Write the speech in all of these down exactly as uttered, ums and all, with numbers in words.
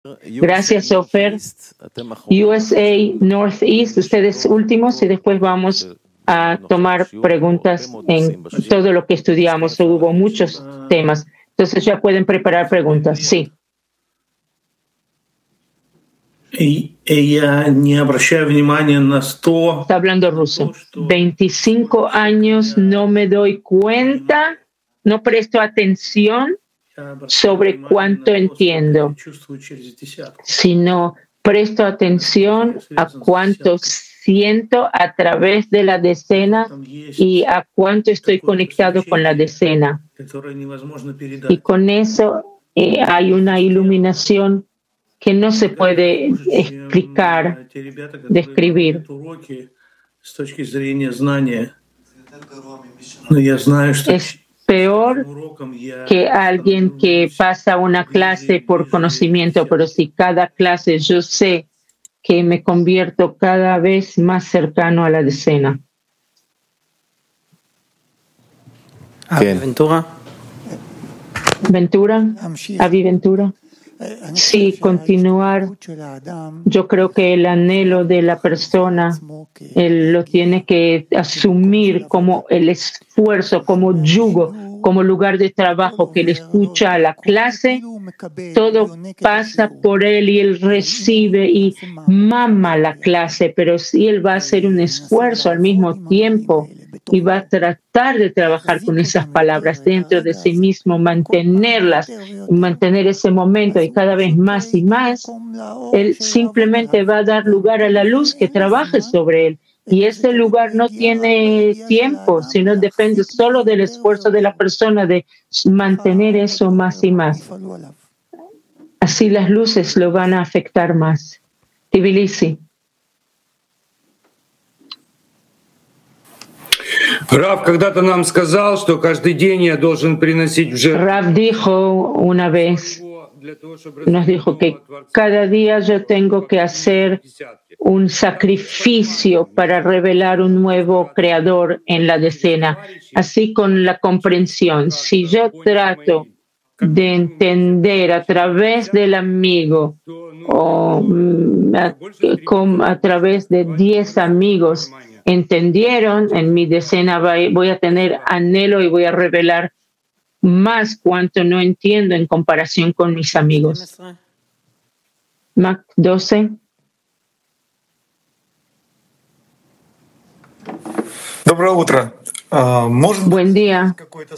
Gracias, Ofer. U S A Northeast, ustedes últimos y después vamos a tomar preguntas en todo lo que estudiamos. Hubo muchos temas. Entonces ya pueden preparar preguntas. Sí. Я не обращаю внимания на сто. Está hablando ruso. veinticinco años no me doy cuenta, no presto atención sobre cuánto entiendo, sino presto atención a cuánto siento a través de la decena y a cuánto estoy conectado con la decena. Y con eso eh, hay una iluminación que no se puede explicar, describir. Es peor que alguien que pasa una clase por conocimiento, pero si cada clase yo sé que me convierto cada vez más cercano a la decena. Ventura. Ventura, Avi Ventura. Sí, continuar. Yo creo que el anhelo de la persona, él lo tiene que asumir como el esfuerzo, como yugo, como lugar de trabajo, que él escucha a la clase, todo pasa por él y él recibe y mama la clase, pero sí él va a hacer un esfuerzo al mismo tiempo y va a tratar de trabajar con esas palabras dentro de sí mismo, mantenerlas, mantener ese momento y cada vez más y más, él simplemente va a dar lugar a la luz que trabaje sobre él. Y ese lugar no tiene tiempo, sino depende solo del esfuerzo de la persona de mantener eso más y más. Así las luces lo van a afectar más. Tbilisi. Рав когда-то нам сказал, что каждый день я должен приносить в жертву. Rav dijo una vez, nos dijo que cada día yo tengo que hacer un sacrificio para revelar un nuevo creador en la decena. Así con la comprensión, si yo trato de entender a través del amigo o a, a través de diez amigos, entendieron, en mi decena voy a tener anhelo y voy a revelar más cuanto no entiendo en comparación con mis amigos. Mac doce. Доброе утро. Buen día.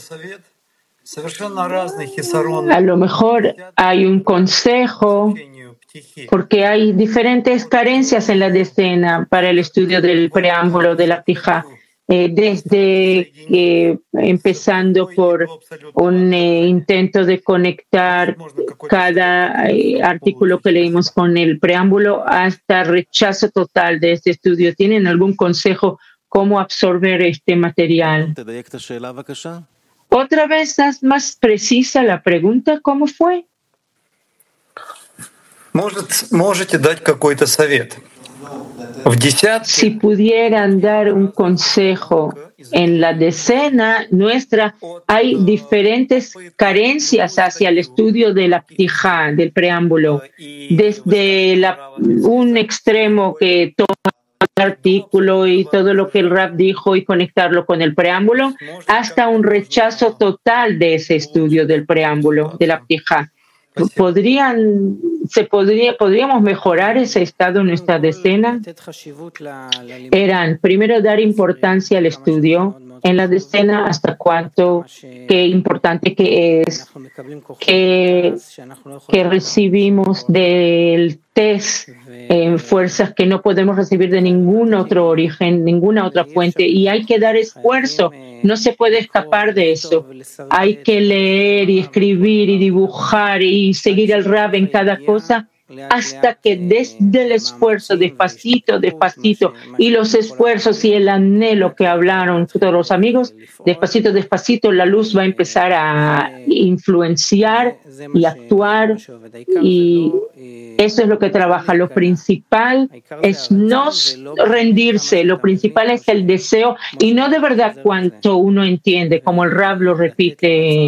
A lo mejor hay un consejo porque hay diferentes carencias en la decena para el estudio del preámbulo de la Ptijá, eh, desde que empezando por un eh, intento de conectar cada eh, artículo que leímos con el preámbulo hasta rechazo total de este estudio. ¿Tienen algún consejo cómo absorber este material? Otra vez, haz más precisa la pregunta, ¿cómo fue? Может, можете дать какой-то совет? В десятке... Si pudieran dar un consejo, en la decena nuestra hay diferentes carencias hacia el estudio de la Ptijá, del preámbulo. Desde la, un extremo que toma el artículo y todo lo que el Rab dijo y conectarlo con el preámbulo, hasta un rechazo total de ese estudio del preámbulo, de la Ptijá. ¿Podrían, se podría, ¿Podríamos mejorar ese estado en nuestra decena? Eran, primero, dar importancia al estudio en la decena, hasta cuánto, qué importante que es, que, que recibimos del test eh, fuerzas que no podemos recibir de ningún otro origen, ninguna otra fuente, y hay que dar esfuerzo. No se puede escapar de eso. Hay que leer y escribir y dibujar y seguir al Rab en cada cosa hasta que desde el esfuerzo, despacito, despacito, y los esfuerzos y el anhelo que hablaron todos los amigos, despacito, despacito, la luz va a empezar a influenciar y actuar, y eso es lo que trabaja. Lo principal es no rendirse, lo principal es el deseo, y no de verdad cuanto uno entiende, como el Rab lo repite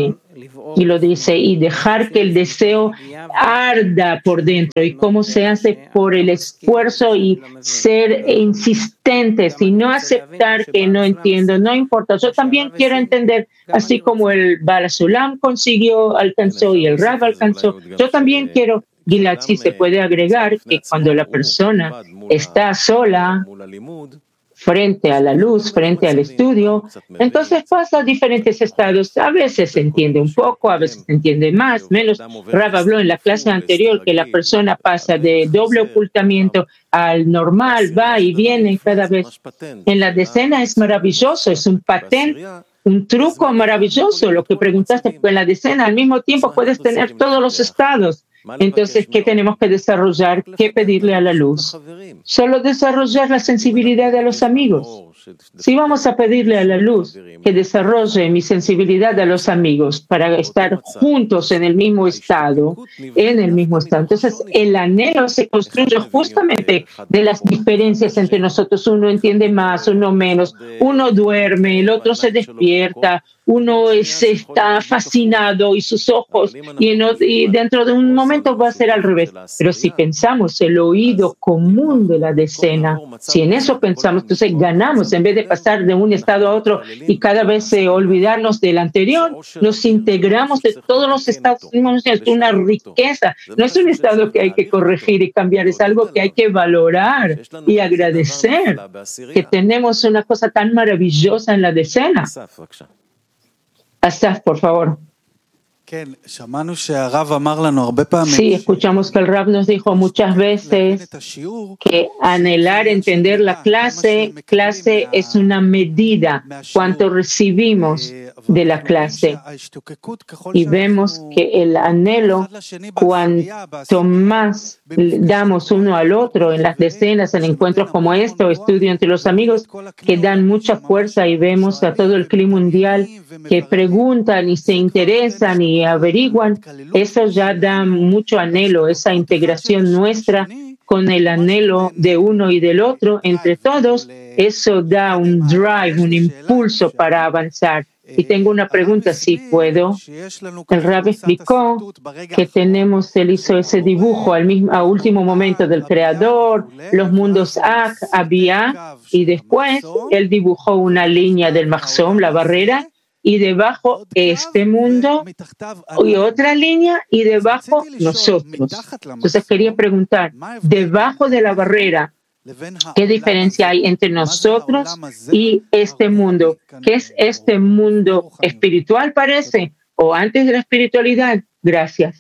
Y lo dice, y dejar que el deseo arda por dentro. ¿Y cómo se hace? Por el esfuerzo y ser insistentes y no aceptar que no entiendo, no importa. Yo también quiero entender, así como el Baal Sulam consiguió, alcanzó y el Rab alcanzó. Yo también quiero. Gilad, sí se puede agregar que cuando la persona está sola, frente a la luz, frente al estudio, entonces pasa a diferentes estados. A veces se entiende un poco, a veces se entiende más, menos. Rab habló en la clase anterior que la persona pasa de doble ocultamiento al normal, va y viene cada vez. En la decena es maravilloso, es un patente, un truco maravilloso lo que preguntaste, porque en la decena al mismo tiempo puedes tener todos los estados. Entonces, ¿qué tenemos que desarrollar? ¿Qué pedirle a la luz? Solo desarrollar la sensibilidad de los amigos. Si vamos a pedirle a la luz que desarrolle mi sensibilidad a los amigos para estar juntos en el mismo estado, en el mismo estado, entonces el anhelo se construye justamente de las diferencias entre nosotros. Uno entiende más, uno menos, uno duerme, el otro se despierta, uno es, está fascinado y sus ojos, y, en, y dentro de un momento va a ser al revés. Pero si pensamos el oído común de la decena, si en eso pensamos, entonces ganamos. En vez de pasar de un estado a otro y cada vez eh, olvidarnos del anterior, nos integramos de todos los estados. Es una riqueza. No es un estado que hay que corregir y cambiar, es algo que hay que valorar y agradecer, que tenemos una cosa tan maravillosa en la decena. Asaf, por favor. Sí, escuchamos que el Rab nos dijo muchas veces que anhelar entender la clase, clase es una medida, cuánto recibimos de la clase. Y vemos que el anhelo, cuanto más damos uno al otro en las decenas, en encuentros como este o estudio entre los amigos, que dan mucha fuerza, y vemos a todo el clima mundial que preguntan y se interesan y averiguan, eso ya da mucho anhelo, esa integración nuestra con el anhelo de uno y del otro, entre todos, eso da un drive, un impulso para avanzar. Y tengo una pregunta, si puedo. El Rab explicó que tenemos, él hizo ese dibujo al mismo, a último momento del Creador, los mundos Ach, Abiyah, y después él dibujó una línea del Mahzom, la barrera, y debajo este mundo y otra línea, y debajo nosotros. Entonces quería preguntar, debajo de la barrera, ¿qué diferencia hay entre nosotros y este mundo? ¿Qué es este mundo espiritual, parece? ¿O antes de la espiritualidad? Gracias.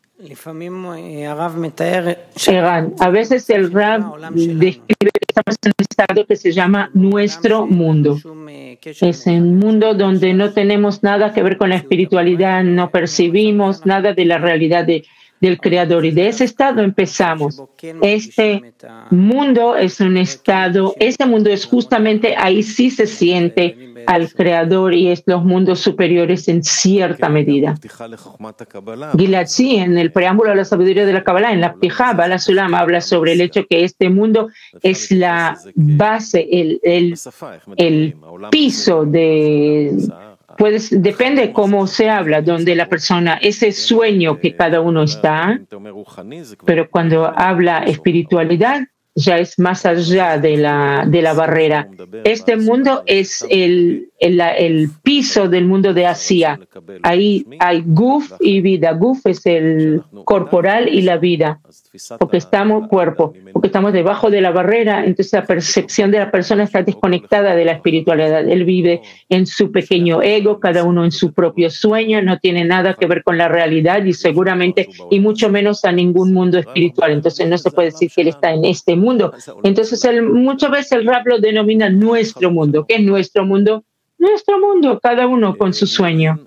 Eran, a veces el Rab describe que estamos en un estado que se llama nuestro mundo. Es un mundo donde no tenemos nada que ver con la espiritualidad, no percibimos nada de la realidad de, del Creador. Y de ese estado empezamos. Este mundo es un estado, este mundo es justamente, ahí sí se siente al Creador, y es los mundos superiores en cierta medida. Gilad, sí, en el preámbulo de la sabiduría de la Kabbalah, en la Ptijá, Baal Sulam habla sobre el hecho que este mundo es la base, el, el, el piso de... Pues depende cómo se habla, donde la persona, ese sueño que cada uno está, pero cuando habla espiritualidad, ya es más allá de la, de la barrera. Este mundo es el, el, el piso del mundo de Asia. Ahí hay Guf y vida. Guf es el corporal y la vida, porque estamos cuerpo, porque estamos debajo de la barrera. Entonces la percepción de la persona está desconectada de la espiritualidad. Él vive en su pequeño ego, cada uno en su propio sueño, no tiene nada que ver con la realidad y seguramente, y mucho menos a ningún mundo espiritual. Entonces no se puede decir que él está en este mundo. Entonces él, muchas veces el Rab lo denomina nuestro mundo. ¿Qué es nuestro mundo? Nuestro mundo, cada uno con su sueño.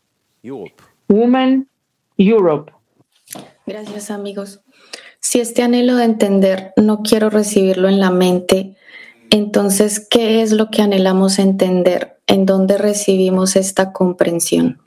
Woman Europe. Gracias, amigos. Si este anhelo de entender no quiero recibirlo en la mente, entonces, ¿qué es lo que anhelamos entender? ¿En dónde recibimos esta comprensión?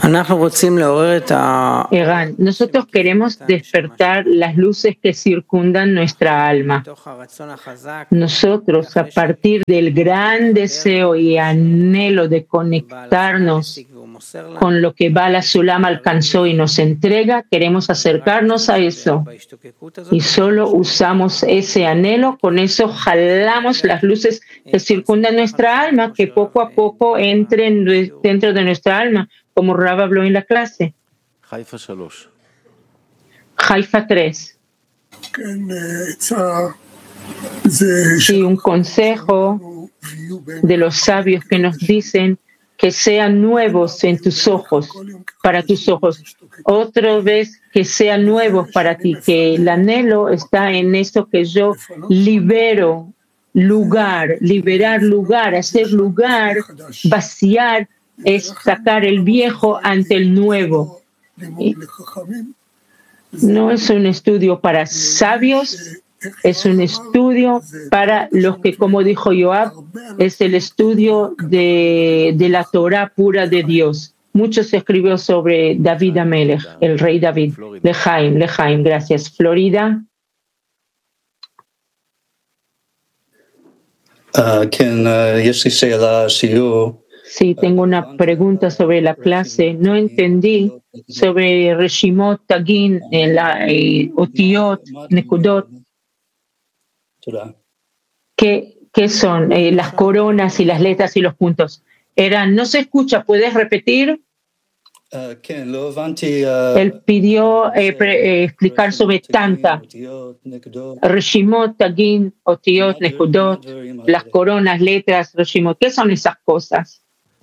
Eran, nosotros queremos despertar las luces que circundan nuestra alma. Nosotros, a partir del gran deseo y anhelo de conectarnos con lo que Bala Sulam alcanzó y nos entrega, queremos acercarnos a eso. Y solo usamos ese anhelo, con eso jalamos las luces que circundan nuestra alma, que poco a poco entren dentro de nuestra alma, como Rab habló en la clase. Haifa tres. Sí, un consejo de los sabios que nos dicen que sean nuevos en tus ojos, para tus ojos. Otra vez que sean nuevos para ti, que el anhelo está en eso que yo libero lugar, liberar lugar, hacer lugar, vaciar, es sacar el viejo ante el nuevo. Y no es un estudio para sabios, es un estudio para los que, como dijo Yoab, es el estudio de, de la Torah pura de Dios. Mucho se escribió sobre David Amelech, el rey David. Lejaim, Lejaim, gracias. Florida. Sí, tengo una pregunta sobre la clase. No entendí sobre Reshimot, Tagin, Otiot, Nekudot. ¿Qué, qué son eh, las coronas y las letras y los puntos? Eran, no se escucha, ¿puedes repetir? Él pidió eh, pre, eh, explicar sobre Tanta, Reshimot, Tagin, Otiot, Nekudot, las coronas, letras, Reshimot. ¿Qué son esas cosas?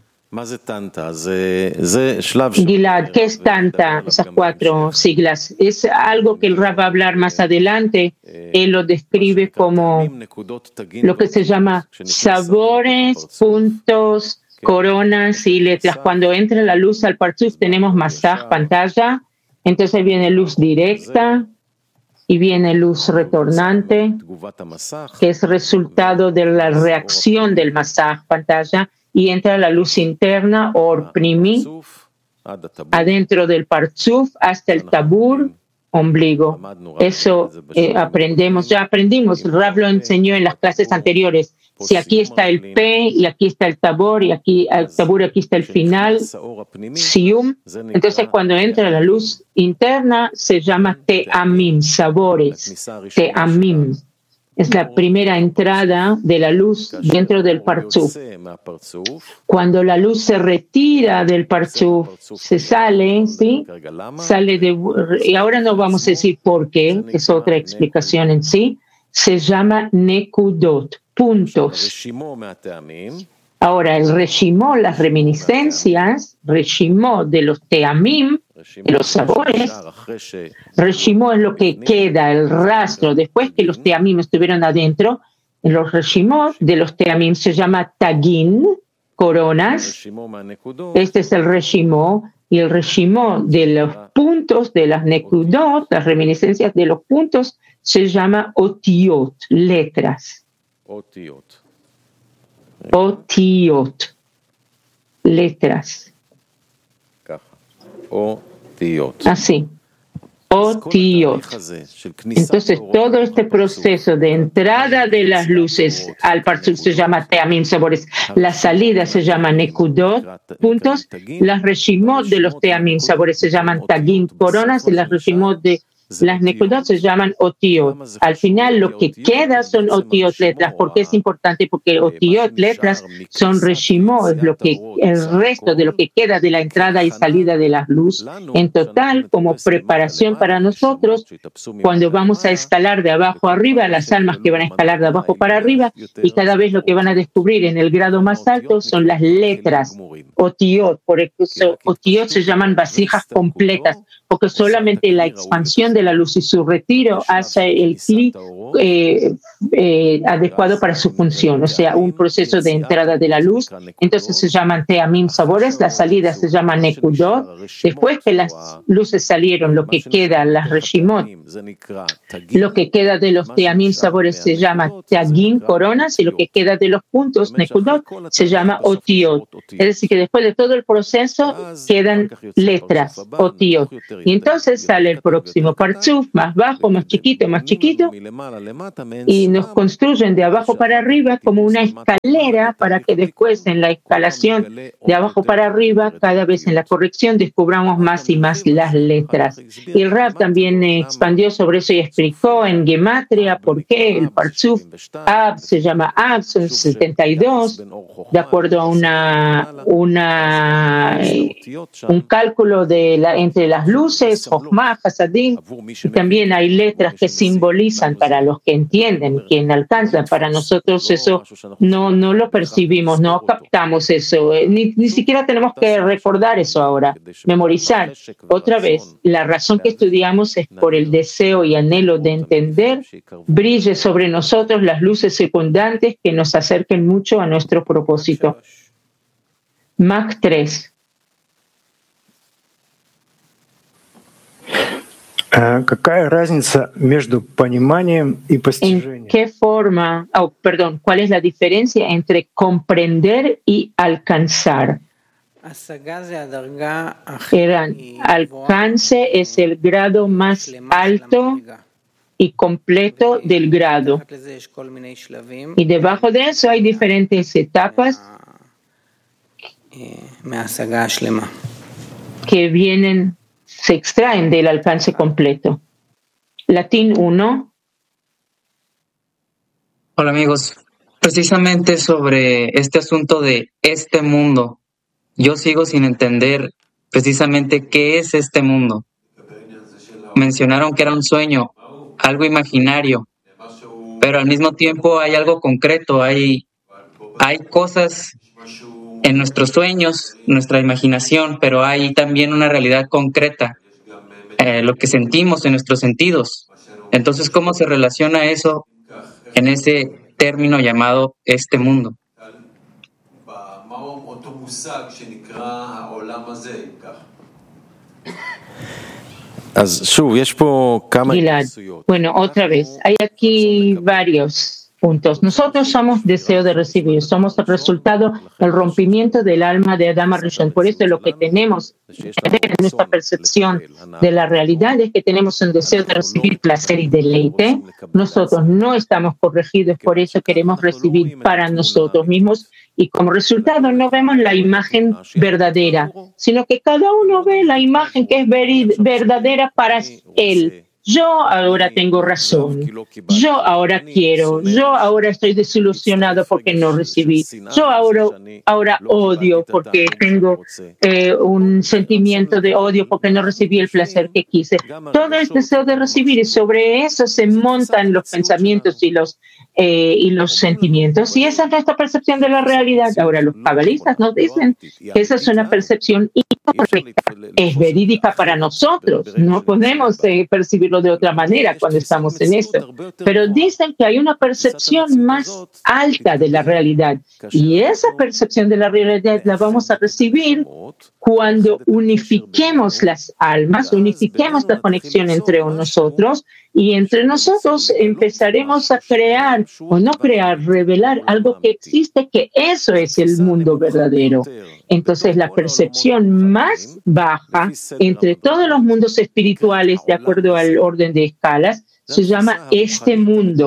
Gilad, ¿qué es Tanta? Esas cuatro siglas. Es algo que el Rab va a hablar más adelante. Él lo describe como lo que se llama sabores, puntos, coronas y letras. Cuando entra la luz al partzuf tenemos masaj, pantalla. Entonces viene luz directa y viene luz retornante, que es resultado de la reacción del masaj, pantalla. Y entra la luz interna, or primi, adentro del partzuf hasta el tabur, ombligo. Eso eh, aprendemos, ya aprendimos, Rav lo enseñó en las clases anteriores. Si aquí está el P y aquí está el tabur y aquí el tabur, aquí está el final, sium. Entonces cuando entra la luz interna se llama te'amim, sabores, te'amim. Es la primera entrada de la luz dentro del partzuf. Cuando la luz se retira del partzuf, se sale, ¿sí? Sale de, y ahora no vamos a decir por qué, es otra explicación en sí, se llama nekudot, puntos. Ahora, el reshimó, las reminiscencias, reshimó de los teamim, de los sabores, reshimó es lo que queda, el rastro, después que los teamim estuvieron adentro, los reshimó de los teamim se llama tagin, coronas, este es el reshimó, y el reshimó de los puntos, de las nekudot, las reminiscencias de los puntos, se llama otiot, letras. Otiot. Otiot, letras. Otiot. Así. Otiot. Entonces, todo este proceso de entrada de las luces al partzuf se llama teamim, sabores. La salida se llama nekudot, puntos. Las reshimot de los teamim, sabores, se llaman tagin, coronas, y las reshimot de las nekudot se llaman otiot. Al final lo que queda son otiot, letras. ¿Por qué es importante? Porque otiot, letras, son reshimot, es lo que, el resto de lo que queda de la entrada y salida de la luz. En total, como preparación para nosotros, cuando vamos a escalar de abajo a arriba, las almas que van a escalar de abajo para arriba, y cada vez lo que van a descubrir en el grado más alto son las letras, otiot. Por eso otiot se llaman vasijas completas, porque solamente la expansión de de la luz y su retiro hace el clic eh, eh, adecuado para su función, o sea, un proceso de entrada de la luz. Entonces se llaman teamim, sabores, la salida se llama nekudot. Después que las luces salieron, lo que queda, las reshimot, lo que queda de los teamim, sabores se llama tagim, coronas, y lo que queda de los puntos, nekudot, se llama otiot. Es decir, que después de todo el proceso quedan letras, otiot. Y entonces sale el próximo partzuf, más bajo, más chiquito, más chiquito, y nos construyen de abajo para arriba como una escalera para que después en la escalación de abajo para arriba, cada vez en la corrección, descubramos más y más las letras. Y el Rab también expandió sobre eso y explicó en gematria por qué el partzuf Ab se llama Ab, son setenta y dos, de acuerdo a una, una un cálculo de la, entre las luces, Jochma, Hasadim, y también hay letras que simbolizan para los que entienden, quien alcanza. Para nosotros eso no, no lo percibimos, no captamos eso, ni, ni siquiera tenemos que recordar eso ahora, memorizar. Otra vez, la razón que estudiamos es por el deseo y anhelo de entender, brille sobre nosotros las luces secundantes que nos acerquen mucho a nuestro propósito. Mac tres. Какая разница между пониманием и постижением? ¿En qué forma, oh, perdón, cuál es la diferencia entre comprender y alcanzar? El alcance es el grado más alto y completo del grado. Y debajo de eso hay diferentes etapas que vienen, se extraen del alcance completo. Latín uno. Hola amigos, precisamente sobre este asunto de este mundo, yo sigo sin entender precisamente qué es este mundo. Mencionaron que era un sueño, algo imaginario, pero al mismo tiempo hay algo concreto, hay, hay cosas en nuestros sueños, nuestra imaginación, pero hay también una realidad concreta, eh, lo que sentimos en nuestros sentidos. Entonces, ¿cómo se relaciona eso en ese término llamado este mundo? Gilad, bueno, otra vez, hay aquí varios puntos. Nosotros somos deseo de recibir, somos el resultado del rompimiento del alma de Adán Rishon. Por eso lo que tenemos en nuestra percepción de la realidad es que tenemos un deseo de recibir placer y deleite. Nosotros no estamos corregidos, por eso queremos recibir para nosotros mismos y como resultado no vemos la imagen verdadera, sino que cada uno ve la imagen que es verdadera para él. Yo ahora tengo razón, yo ahora quiero, yo ahora estoy desilusionado porque no recibí, yo ahora, ahora odio porque tengo eh, un sentimiento de odio porque no recibí el placer que quise. Todo es deseo de recibir y sobre eso se montan los pensamientos y los, eh, y los sentimientos. Y esa es nuestra percepción de la realidad. Ahora los cabalistas nos dicen que esa es una percepción incorrecta, es verídica para nosotros, no podemos eh, percibir de otra manera cuando estamos en esto. Pero dicen que hay una percepción más alta de la realidad y esa percepción de la realidad la vamos a recibir cuando unifiquemos las almas, unifiquemos la conexión entre nosotros y entre nosotros empezaremos a crear o no crear, revelar algo que existe, que eso es el mundo verdadero. Entonces la percepción más baja entre todos los mundos espirituales, de acuerdo al orden de escalas, se llama este mundo.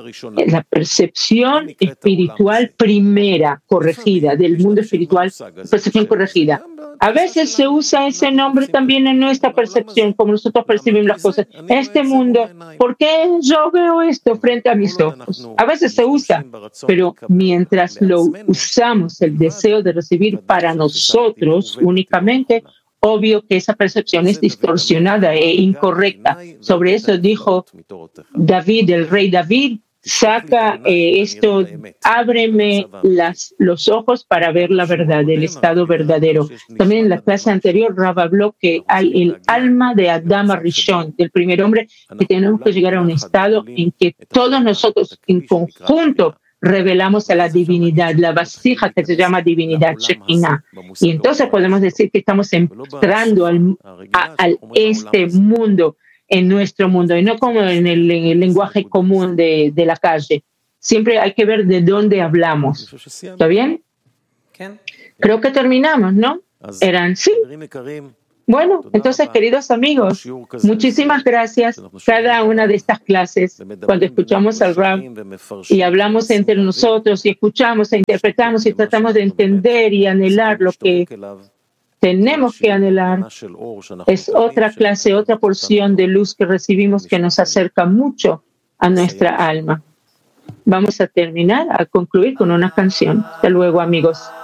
La percepción espiritual primera, corregida, del mundo espiritual, percepción corregida. A veces se usa ese nombre también en nuestra percepción, como nosotros percibimos las cosas. Este mundo, ¿por qué yo veo esto frente a mis ojos? A veces se usa, pero mientras lo usamos, el deseo de recibir para nosotros únicamente, obvio que esa percepción es distorsionada e incorrecta. Sobre eso dijo David, el rey David, saca eh, esto, ábreme las, los ojos para ver la verdad, el estado verdadero. También en la clase anterior, Rav habló que hay el alma de Adam Rishon, del primer hombre, que tenemos que llegar a un estado en que todos nosotros en conjunto revelamos a la divinidad, la vasija que se llama divinidad Shekinah. Y entonces podemos decir que estamos entrando al, a, al este mundo, en nuestro mundo, y no como en el, en el lenguaje común de, de la calle. Siempre hay que ver de dónde hablamos. ¿Está bien? Creo que terminamos, ¿no? Eran, sí. Bueno, entonces, queridos amigos, muchísimas gracias. Cada una de estas clases, cuando escuchamos al Rav y hablamos entre nosotros y escuchamos e interpretamos y tratamos de entender y anhelar lo que tenemos que anhelar, es otra clase, otra porción de luz que recibimos que nos acerca mucho a nuestra alma. Vamos a terminar, a concluir con una canción. Hasta luego, amigos.